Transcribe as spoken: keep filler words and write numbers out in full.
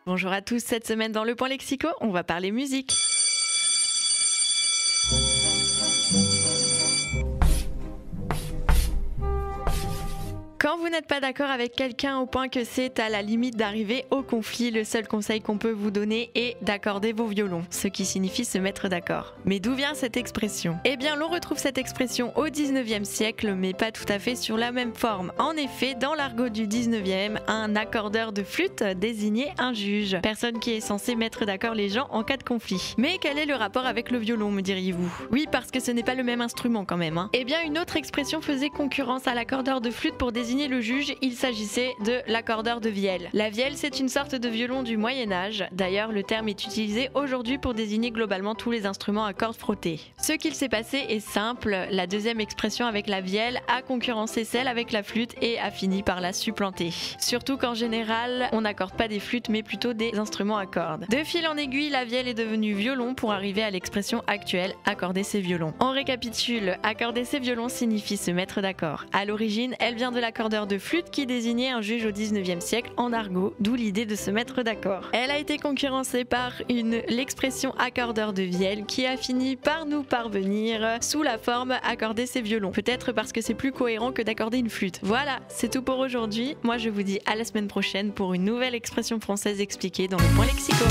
Bonjour à tous, cette semaine dans le Point Lexico, on va parler musique. Quand vous n'êtes pas d'accord avec quelqu'un au point que c'est à la limite d'arriver au conflit, le seul conseil qu'on peut vous donner est d'accorder vos violons, ce qui signifie se mettre d'accord. Mais d'où vient cette expression? Eh bien, l'on retrouve cette expression au dix-neuvième siècle, mais pas tout à fait sur la même forme. En effet, dans l'argot du dix-neuvième, un accordeur de flûte désignait un juge, personne qui est censée mettre d'accord les gens en cas de conflit. Mais quel est le rapport avec le violon, me diriez-vous? Oui, parce que ce n'est pas le même instrument quand même. Hein. Eh bien, une autre expression faisait concurrence à l'accordeur de flûte pour désigner le juge, il s'agissait de l'accordeur de vielle. La vielle, c'est une sorte de violon du Moyen-Âge. D'ailleurs, le terme est utilisé aujourd'hui pour désigner globalement tous les instruments à cordes frottées. Ce qu'il s'est passé est simple, la deuxième expression avec la vielle a concurrencé celle avec la flûte et a fini par la supplanter. Surtout qu'en général, on n'accorde pas des flûtes mais plutôt des instruments à cordes. De fil en aiguille, la vielle est devenue violon pour arriver à l'expression actuelle, accorder ses violons. On récapitule, accorder ses violons signifie se mettre d'accord. À l'origine, elle vient de l'accordeur de flûte qui désignait un juge au dix-neuvième siècle en argot, d'où l'idée de se mettre d'accord. Elle a été concurrencée par une l'expression accordeur de vielle qui a fini par nous parvenir sous la forme accorder ses violons. Peut-être parce que c'est plus cohérent que d'accorder une flûte. Voilà, c'est tout pour aujourd'hui. Moi je vous dis à la semaine prochaine pour une nouvelle expression française expliquée dans le Point Lexico.